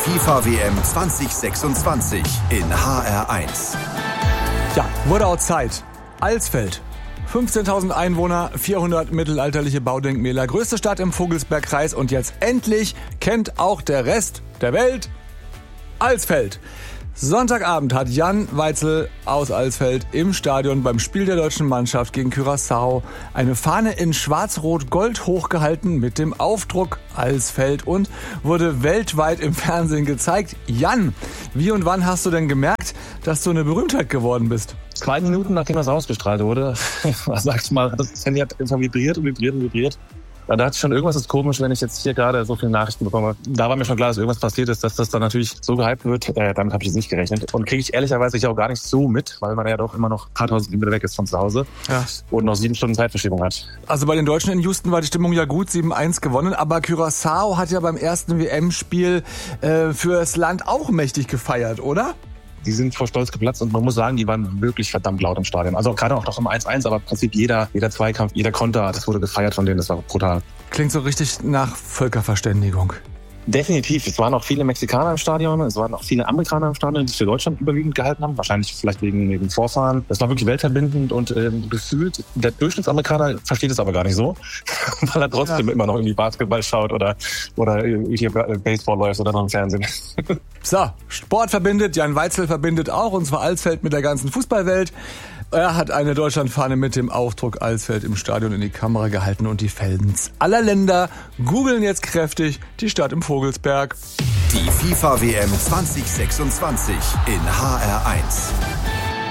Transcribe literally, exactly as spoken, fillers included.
FIFA-W M zwanzig sechsundzwanzig in H R eins. Ja, wurde auch Zeit. Alsfeld. fünfzehntausend Einwohner, vierhundert mittelalterliche Baudenkmäler, größte Stadt im Vogelsbergkreis und jetzt endlich kennt auch der Rest der Welt Alsfeld. Sonntagabend hat Jan Weitzel aus Alsfeld im Stadion beim Spiel der deutschen Mannschaft gegen Curaçao eine Fahne in Schwarz-Rot-Gold hochgehalten mit dem Aufdruck Alsfeld und wurde weltweit im Fernsehen gezeigt. Jan, wie und wann hast du denn gemerkt, dass du eine Berühmtheit geworden bist? Zwei Minuten nachdem das ausgestrahlt wurde, sag ich mal, das Handy hat einfach vibriert und vibriert und vibriert. Da dachte ich schon, irgendwas ist komisch, wenn ich jetzt hier gerade so viele Nachrichten bekomme. Da war mir schon klar, dass irgendwas passiert ist, dass das dann natürlich so gehypt wird. Äh, damit habe ich jetzt nicht gerechnet. Und kriege ich ehrlicherweise auch gar nicht so mit, weil man ja doch immer noch ein paar tausend Kilometer weg ist von zu Hause. Ja. Und noch sieben Stunden Zeitverschiebung hat. Also bei den Deutschen in Houston war die Stimmung ja gut, sieben eins gewonnen. Aber Curaçao hat ja beim ersten W M-Spiel äh, fürs Land auch mächtig gefeiert, oder? Die sind vor Stolz geplatzt und man muss sagen, die waren wirklich verdammt laut im Stadion. Also gerade auch noch im eins eins, aber im Prinzip jeder, jeder Zweikampf, jeder Konter, das wurde gefeiert von denen, das war brutal. Klingt so richtig nach Völkerverständigung. Definitiv. Es waren auch viele Mexikaner im Stadion, es waren auch viele Amerikaner im Stadion, die für Deutschland überwiegend gehalten haben. Wahrscheinlich vielleicht wegen, wegen Vorfahren. Das war wirklich weltverbindend und äh, gefühlt, der Durchschnittsamerikaner versteht es aber gar nicht so, weil er trotzdem ja. immer noch irgendwie Basketball schaut oder, oder hier Baseball läuft oder noch im Fernsehen. So, Sport verbindet, Jan Weitzel verbindet auch, und zwar Alsfeld mit der ganzen Fußballwelt. Er hat eine Deutschlandfahne mit dem Aufdruck Alsfeld im Stadion in die Kamera gehalten und die Fans aller Länder googeln jetzt kräftig die Stadt im Vogelsberg. Die FIFA-W M zwanzig sechsundzwanzig in H R eins.